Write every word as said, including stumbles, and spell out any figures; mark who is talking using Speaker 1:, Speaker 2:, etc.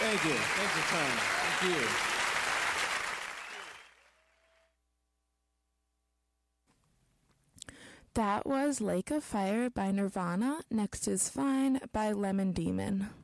Speaker 1: Thank you. Thanks for time. Thank you.
Speaker 2: That was Lake of Fire by Nirvana. Next is Fine by Lemon Demon.